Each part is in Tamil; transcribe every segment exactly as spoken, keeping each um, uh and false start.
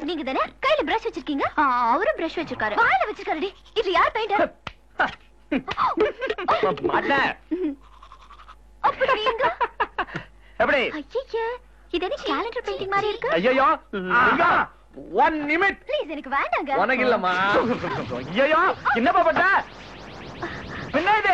நீங்க தானே கையில பிரஷ் வச்சிருக்கீங்க? அவரும் பிரஷ் வச்சிருக்காரு. வாயில வச்சிருக்காருடி. இது யார் பெயிண்டர்? மாட்டே. அப்படிங்க. எப்படி? ஐயே, இது என்ன கேலண்டர் பெயிண்டிங் மாதிரி இருக்கு? ஐயோ, ஐயா. ஒன் நிமிட். ப்ளீஸ் எனக்கு வேண்டாங்க. உனக்கு இல்லம்மா. ஐயோ, என்னப்பா பண்ண? என்ன இது?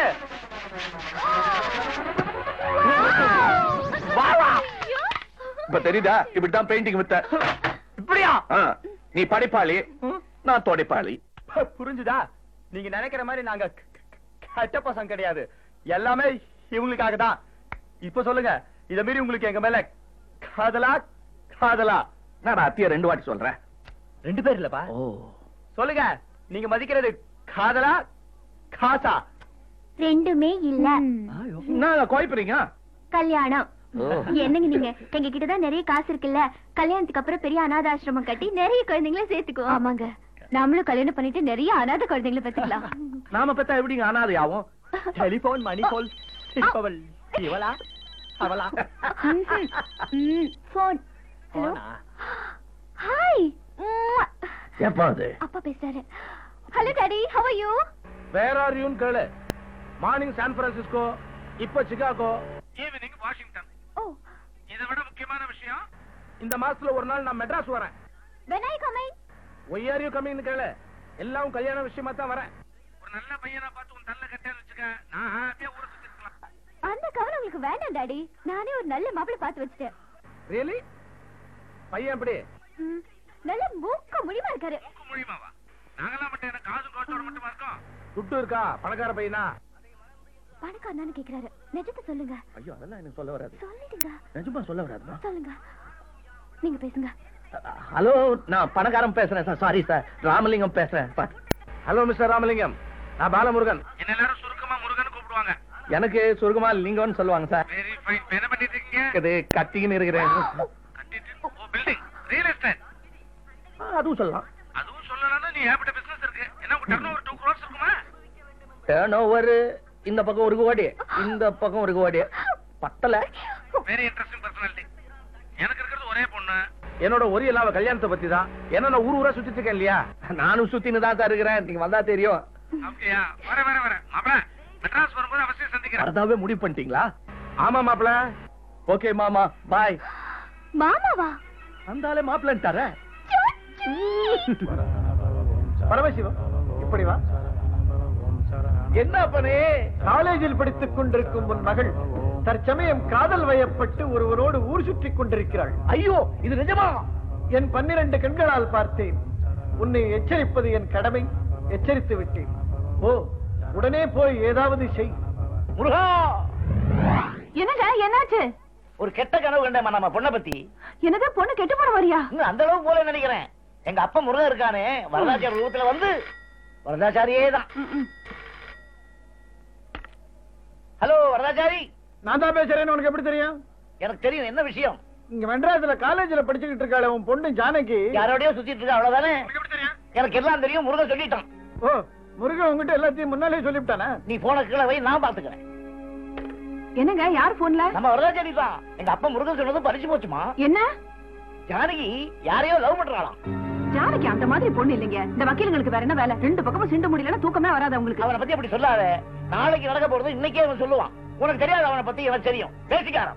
வா வா. இப்ப தெரியுதா? இப்படிதான் பெயிண்டிங் வித்த. இப்படியா? நீ படிப்பாளி, நான் தொடைப்பாளி. புரிஞ்சுதா? நீங்க நினைக்கிற மாதிரி நாங்க கட்ட பசங்க கிடையாது. எல்லாமே இவங்களுக்காக தான். இப்ப சொல்லுங்க, இத மீறி உங்களுக்கு எங்க மேல காதலா காதலா? நான் அத்திய ரெண்டு வாட்டி சொல்றேன். ரெண்டு பேர் இல்லப்பா. சொல்லுங்க, நீங்க மதிக்கிறது காதலா காசா? ரெண்டுமே இல்ல. நான் கோயப்படுறீங்க. கல்யாணம். என்னங்க நீங்க எங்க கிட்டதான் நிறைய காசு இருக்குல்ல, கல்யாணத்துக்கு அப்புறம் பெரிய அநாத ஆசிரமம் கட்டி நிறைய குழந்தைங்களை சேர்த்துக்கோ. ஆமாங்க, நாமளும் கல்யாணம் பண்ணிட்டு நிறைய அநாத குழந்தைங்களை பெற்றுக்கலாம். நாம பெத்தா எப்படிங்க அனாதை ஆகும்? டெலிபோன் மணி கோல் சிப்பவள் இவளா அவளா? போன். Hello, hi. எப்பா அது? அப்பா பேசுறாரு. Hello daddy, how are you? Where are you கேளு. மார்னிங் சான் பிரான்சிஸ்கோ, இப்ப சிகாகோ, ஈவினிங் வாஷிங்டன். ஓ, இதை விட முக்கியமான விஷயம், இந்த மாசத்துல ஒரு நாள் நான் மெட்ராஸ் வரேன். when are you coming? why are you coming கேளு. எல்லாம் கல்யாண விஷயமா தான் வரேன். ஒரு நல்ல பையனா பார்த்து உன் தல்ல கட்டேன்னு வெச்சுக்க, நான் ஹாப்பியா ஊரை சுத்திக்கலாம். அந்த கவலை உங்களுக்கு வேண்டாம் டாடி, நானே ஒரு நல்ல மாப்பிள்ளை பார்த்து வச்சிட்டேன். ரியலி? பையன் எப்படி? நல்ல மூக்க முடிவா இருக்காரு. மூக்கு முடியுமாவா? நாங்கலாம் மட்டும் என்ன காது கோட்டோட மட்டுமா இருக்கோம்? துட்டு இருக்கா? பணக்கார பையனா? பணக்காரனான்னு கேக்குறாரு. நிஜத்தை சொல்லுங்க. ஐயோ, அதெல்லாம் எனக்கு சொல்ல வராது. சொல்லிடுங்க. நிஜமா சொல்ல வராதுமா? சொல்லுங்க, நீங்க பேசுங்க. ஹலோ, நான் பணக்காரன் பேசுறேன் சார். சாரி சார், ராமலிங்கம் பேசுறேன். ஹலோ மிஸ்டர் ராமலிங்கம், நான் பாலமுருகன். என்ன எல்லாரும் சுருக்கமா முருகன் கூப்பிடுவாங்க. எனக்கு சுருக்கமா லிங்கம்னு சொல்லுவாங்க சார். Very fine. என்ன பண்ணிட்டு இருக்கீங்க? இது கட்டிக்கின்னு இருக்கிறேன். கட்டிட்டு? ஓ, பில்டிங், ரியல் எஸ்டேட். அதுவும் சொல்லலாம். அதுவும் சொல்லலாம்னா நீ ஏகப்பட்ட பிசினஸ் இருக்கு. என்ன உங்க டர்னோவர் two crores இருக்குமா? டர்னோவர் இந்த பக்கம் ஒரு கோடி, இந்த பக்கம் ஒரு கோடி. பத்தல. Very interesting personality. எனக்கு இருக்கிறது ஒரே பொண்ணு. என்னோட ஒரே இல்லாம கல்யாணத்தை பத்தி தான். என்ன நான் ஊர் ஊரா சுத்திட்டு இருக்கேன் இல்லையா? நானும் சுத்தின்னு தான் சார் இருக்கிறேன். நீங்க வந்தா தெரியும். அப்படியா? வர வர வர மாப்ள, மெட்ராஸ் வரும்போது அவசியம் சந்திக்கிறேன். அதாவே முடிவு பண்ணிட்டீங்களா? ஆமா மாப்ள. ஓகே மாமா, பாய். மாமாவா? அந்தாலே மாப்ளன்ட்டாரே. பரமசிவம், இப்படி வா. என்ன பண்ணே? காலேஜில் படித்துக் கொண்டிருக்கும் உன் மகள் தற்சமயம் காதல் வயப்பட்டு ஒருவரோடு ஊர் சுற்றிக் கொண்டிருக்கிறாள். ஐயோ, இது நிஜமா? என் பன்னிரண்டு கண்களால் பார்த்தேன். உன்னை எச்சரிப்பது என் கடமை. எச்சரித்து விட்டேன். ஓ, உடனே போய் ஏதாவது செய். முருகா! என்னங்க, என்னாச்சு? ஒரு கெட்ட கனவு கண்டேன் நம்ம பொண்ணை பத்தி. என்னது, பொண்ணு கெட்டு போன மாதிரியா? அந்த அளவு போல நினைக்கிறேன். எங்க அப்பா முருகன் இருக்கானே, வரதாச்சாரி ரூபத்துல வந்து வரதாச்சாரியே தான். ஹலோ வரதாச்சாரி. நான் தான் பேசுறேன்னு உனக்கு எப்படி தெரியும்? எனக்கு தெரியும். என்ன விஷயம்? இங்க மெட்ராஸ்ல காலேஜ்ல படிச்சுக்கிட்டு இருக்காளே உன் பொண்ணு ஜானகி. யாரோடய சுத்திட்டு இருக்கா, அவ்வளவுதானே? எனக்கு எல்லாம் தெரியும். முருகன் சொல்லிட்டான். ஓ, முருகன் உங்ககிட்ட எல்லாத்தையும் முன்னாலே சொல்லிவிட்டானே. நீ போன கீழே வை, நான் பாத்துக்கிறேன். என்னங்க, யார் போன்ல? நம்ம வரதாச்சாரி தான். எங்க அப்பா முருகன் சொன்னதும் பறிச்சு போச்சுமா. என்ன? ஜானகி யாரையோ லவ் பண்றாளாம். ஜானகி அந்த மாதிரி பொண்ணு இல்லைங்க. இந்த வக்கீலுங்களுக்கு வேற என்ன வேலை? ரெண்டு பக்கமும் சிண்டு முடியலன்னா தூக்கமே வராது உங்களுக்கு. அவனை பத்தி அப்படி சொல்லாத. நாளைக்கு நடக்க போறது இன்னைக்கே அவன் சொல்லுவான். உனக்கு தெரியாது அவனை பத்தி. எனக்கு தெரியும். பேசிக்காரன்.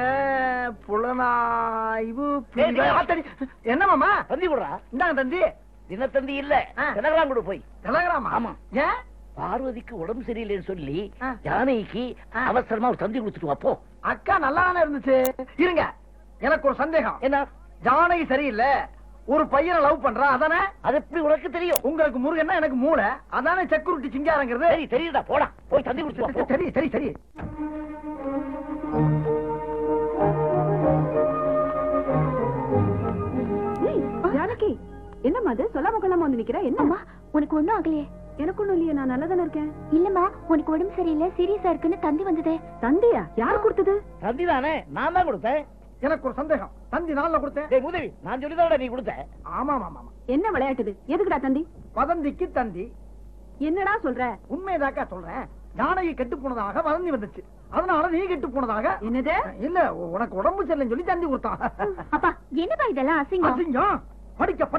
புலனாய்வு. என்ன மாமா? தந்தி விடுறா. இந்தாங்க தந்தி. தினத்தந்தி இல்ல, டெலகிராம் கொடு போய். டெலகிராம்? ஆமா. ஏன்? பார்வதிக்கு உடம்பு சரியில்லைன்னு சொல்லி ஜானகிக்கு அவசரமா ஒரு தந்தி கொடுத்துட்டு வாப்போ. அக்கா நல்லா தானே இருந்துச்சு. இருங்க, எனக்கு ஒரு சந்தேகம். என்ன? ஜானகி சரியில்லை, ஒரு பையனை லவ் பண்றா, அதானே? அது எப்படி உனக்கு தெரியும்? உங்களுக்கு முருகன்னா எனக்கு மூளை, அதானே செக்யூரிட்டி சிங்காரங்கிறது. சரி தெரியுதா, போடா போய் தந்தி கொடுத்து. சரி சரி சரி. ஜானகி, என்னம்மா அது சொல்லாம கொள்ளாம வந்து நிக்கிற? என்னம்மா, உனக்கு ஒண்ணும் ஆகலையே? எனக்கு ஒண்ணும் இல்லையே, நான் நல்லா தானே இருக்கேன். இல்லம்மா, உனக்கு உடம்பு சரியில்லை, சீரியஸா இருக்குன்னு தந்தி வந்ததே. தந்தியா? யார் கொடுத்தது? தந்தி தானே, நான் தான் கொடுத்தேன். எனக்கு ஒரு சந்தேகம். தந்தி நாள்ல கொடுத்தேன். டேய் உதவி, நான் சொல்லிதான் நீ கொடுத்த. ஆமா ஆமா ஆமா. என்ன விளையாட்டுது? எதுக்குடா தந்தி? வதந்திக்கு தந்தி. என்னடா சொல்ற? உண்மைதாக்கா சொல்றேன். ஜானகி கெட்டு போனதாக வதந்தி வந்துச்சு, அதனால நீ கெட்டு போனதாக. என்னது? இல்ல, உனக்கு உடம்பு சரியில்லைன்னு சொல்லி தந்தி கொடுத்தான். அப்பா, என்னப்பா இதெல்லாம் அசிங்கம்? அசிங்கம்? படிக்க